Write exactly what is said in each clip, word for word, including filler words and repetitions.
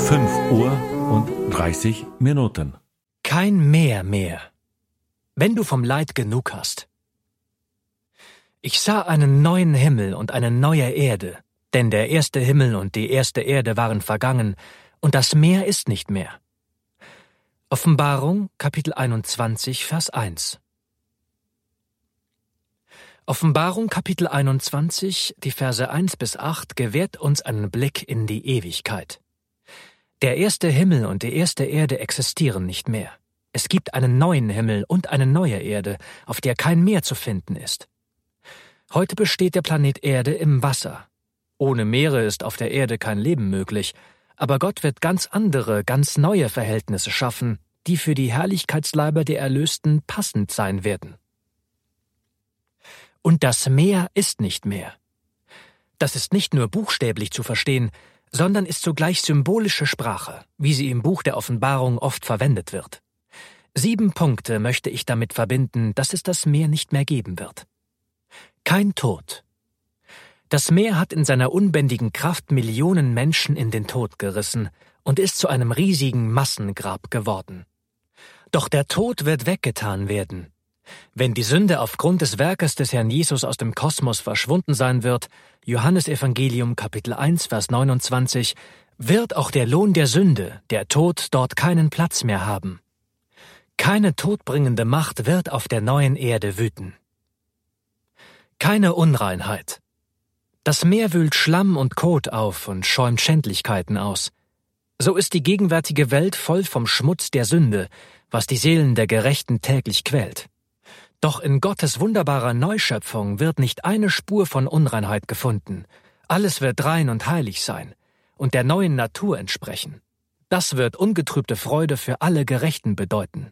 fünf Uhr und dreißig Minuten. Kein Meer mehr, wenn du vom Leid genug hast. Ich sah einen neuen Himmel und eine neue Erde, denn der erste Himmel und die erste Erde waren vergangen, und das Meer ist nicht mehr. Offenbarung, Kapitel einundzwanzig, Vers eins. Offenbarung, Kapitel einundzwanzig, die Verse eins bis acht, gewährt uns einen Blick in die Ewigkeit. Der erste Himmel und die erste Erde existieren nicht mehr. Es gibt einen neuen Himmel und eine neue Erde, auf der kein Meer zu finden ist. Heute besteht der Planet Erde im Wasser. Ohne Meere ist auf der Erde kein Leben möglich, aber Gott wird ganz andere, ganz neue Verhältnisse schaffen, die für die Herrlichkeitsleiber der Erlösten passend sein werden. Und das Meer ist nicht mehr. Das ist nicht nur buchstäblich zu verstehen, sondern ist zugleich symbolische Sprache, wie sie im Buch der Offenbarung oft verwendet wird. Sieben Punkte möchte ich damit verbinden, dass es das Meer nicht mehr geben wird. Kein Tod. Das Meer hat in seiner unbändigen Kraft Millionen Menschen in den Tod gerissen und ist zu einem riesigen Massengrab geworden. Doch der Tod wird weggetan werden. Wenn die Sünde aufgrund des Werkes des Herrn Jesus aus dem Kosmos verschwunden sein wird, Johannesevangelium Kapitel eins, Vers neunundzwanzig, wird auch der Lohn der Sünde, der Tod, dort keinen Platz mehr haben. Keine todbringende Macht wird auf der neuen Erde wüten. Keine Unreinheit. Das Meer wühlt Schlamm und Kot auf und schäumt Schändlichkeiten aus. So ist die gegenwärtige Welt voll vom Schmutz der Sünde, was die Seelen der Gerechten täglich quält. Doch in Gottes wunderbarer Neuschöpfung wird nicht eine Spur von Unreinheit gefunden. Alles wird rein und heilig sein und der neuen Natur entsprechen. Das wird ungetrübte Freude für alle Gerechten bedeuten.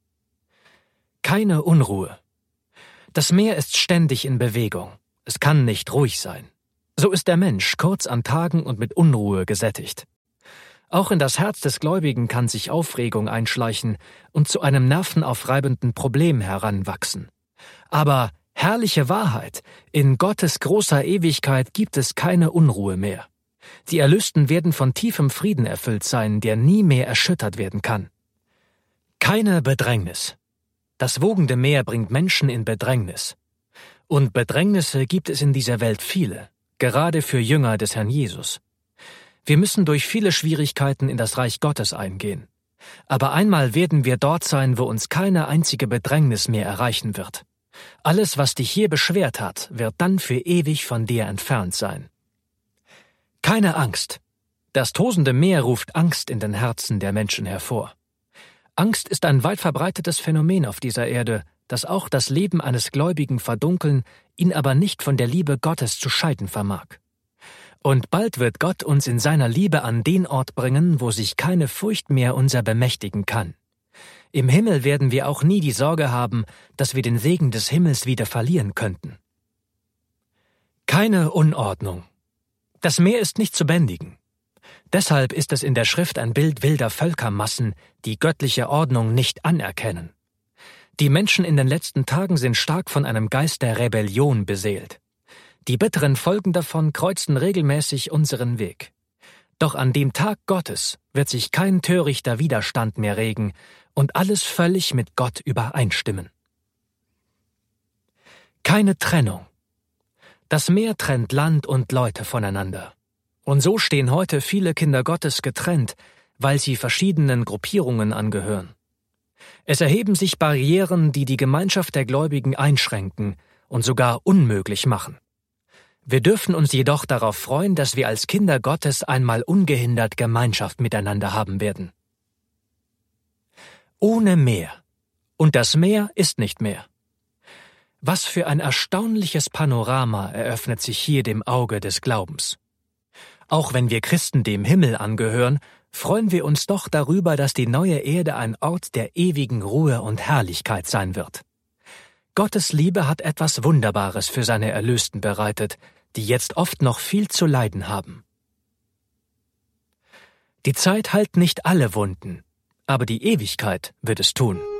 Keine Unruhe. Das Meer ist ständig in Bewegung. Es kann nicht ruhig sein. So ist der Mensch kurz an Tagen und mit Unruhe gesättigt. Auch in das Herz des Gläubigen kann sich Aufregung einschleichen und zu einem nervenaufreibenden Problem heranwachsen. Aber herrliche Wahrheit, in Gottes großer Ewigkeit gibt es keine Unruhe mehr. Die Erlösten werden von tiefem Frieden erfüllt sein, der nie mehr erschüttert werden kann. Keine Bedrängnis. Das wogende Meer bringt Menschen in Bedrängnis. Und Bedrängnisse gibt es in dieser Welt viele, gerade für Jünger des Herrn Jesus. Wir müssen durch viele Schwierigkeiten in das Reich Gottes eingehen. Aber einmal werden wir dort sein, wo uns keine einzige Bedrängnis mehr erreichen wird. Alles, was dich hier beschwert hat, wird dann für ewig von dir entfernt sein. Keine Angst. Das tosende Meer ruft Angst in den Herzen der Menschen hervor. Angst ist ein weit verbreitetes Phänomen auf dieser Erde, das auch das Leben eines Gläubigen verdunkeln, ihn aber nicht von der Liebe Gottes zu scheiden vermag. Und bald wird Gott uns in seiner Liebe an den Ort bringen, wo sich keine Furcht mehr unser bemächtigen kann. Im Himmel werden wir auch nie die Sorge haben, dass wir den Segen des Himmels wieder verlieren könnten. Keine Unordnung. Das Meer ist nicht zu bändigen. Deshalb ist es in der Schrift ein Bild wilder Völkermassen, die göttliche Ordnung nicht anerkennen. Die Menschen in den letzten Tagen sind stark von einem Geist der Rebellion beseelt. Die bitteren Folgen davon kreuzen regelmäßig unseren Weg. Doch an dem Tag Gottes wird sich kein törichter Widerstand mehr regen und alles völlig mit Gott übereinstimmen. Keine Trennung. Das Meer trennt Land und Leute voneinander. Und so stehen heute viele Kinder Gottes getrennt, weil sie verschiedenen Gruppierungen angehören. Es erheben sich Barrieren, die die Gemeinschaft der Gläubigen einschränken und sogar unmöglich machen. Wir dürfen uns jedoch darauf freuen, dass wir als Kinder Gottes einmal ungehindert Gemeinschaft miteinander haben werden. Ohne Meer. Und das Meer ist nicht mehr. Was für ein erstaunliches Panorama eröffnet sich hier dem Auge des Glaubens. Auch wenn wir Christen dem Himmel angehören, freuen wir uns doch darüber, dass die neue Erde ein Ort der ewigen Ruhe und Herrlichkeit sein wird. Gottes Liebe hat etwas Wunderbares für seine Erlösten bereitet, die jetzt oft noch viel zu leiden haben. Die Zeit heilt nicht alle Wunden, aber die Ewigkeit wird es tun.